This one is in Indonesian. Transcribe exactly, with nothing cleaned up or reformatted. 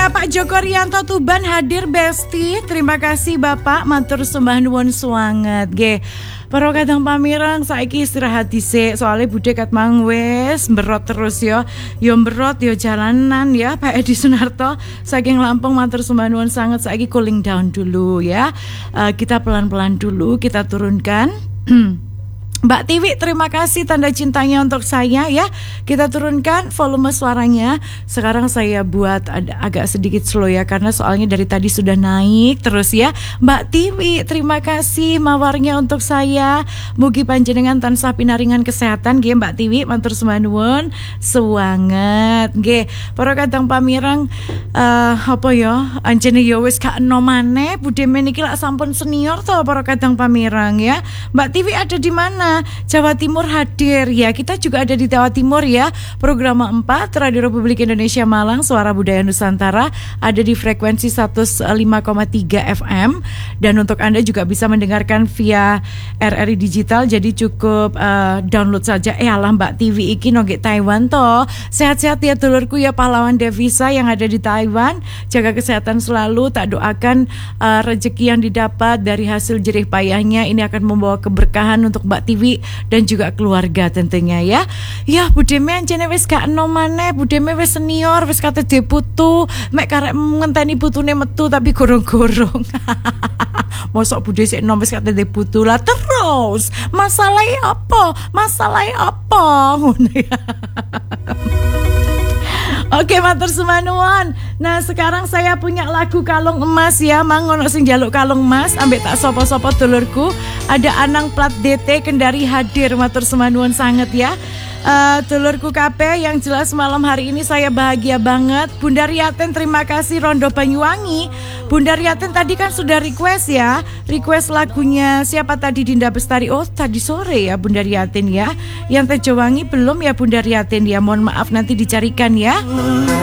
Ada Pak Joko Rianto Tuban hadir Besti. Terima kasih Bapak, matur sembah nuwun suanget. Nggih. Para kadang pamirang saiki istirahat dhisik soalnya budhe kat mang wis mberot terus ya. Yo mberot yo jalanan ya Pak Edi Sunarto saking Lampung matur sembah nuwun sanget saiki cooling down dulu ya. Uh, kita pelan-pelan dulu kita turunkan. Mbak Tiwi, terima kasih tanda cintanya untuk saya ya. Kita turunkan volume suaranya. Sekarang saya buat ada, agak sedikit slow ya, karena soalnya dari tadi sudah naik terus ya. Mbak Tiwi, terima kasih mawarnya untuk saya. Mugi panjenengan tansah pinaringan kesehatan nggih Mbak Tiwi, matur sembah nuwun suwanget nggih. Para kadang pamirang uh, apa ya, anjene ya wis gak enom maneh, budhe meniki lak sampun senior to para kadang pamirang ya. Mbak Tiwi ada di mana? Jawa Timur hadir ya, kita juga ada di Jawa Timur ya. Program empat Radio Republik Indonesia Malang Suara Budaya Nusantara ada di frekuensi seratus lima koma tiga F M, dan untuk Anda juga bisa mendengarkan via R R I Digital, jadi cukup uh, download saja. Eh alah Mbak T V iki nongge Taiwan toh. Sehat-sehat ya dulurku ya, pahlawan devisa yang ada di Taiwan. Jaga kesehatan selalu, tak doakan uh, rezeki yang didapat dari hasil jerih payahnya ini akan membawa keberkahan untuk Mbak T V dan juga keluarga tentunya ya. Ya budeme anjene wis gak enom maneh, budeme wis senior, wis kate deputu, mek karek ngenteni putune metu tapi gorong-gorong. Mosok budhe sik enom wis kate deputu lah terus. Masalahnya apa? Masalahnya apa? Ngono ya. Oke, matur semanuan. Nah, sekarang saya punya lagu Kalung Emas ya. Mang ono sing njaluk kalung emas, ambek tak sapa-sapa dulurku. Ada Anang plat D T Kendari hadir, matur semanuan sangat ya. Uh, dulurku K P yang jelas malam hari ini saya bahagia banget. Bunda Riaten terima kasih Rondo Banyuwangi. Bunda Riaten tadi kan sudah request ya, request lagunya siapa tadi, Dinda Bestari. Oh tadi sore ya Bunda Riaten ya. Yang Tejowangi belum ya Bunda Riaten ya, mohon maaf nanti dicarikan ya.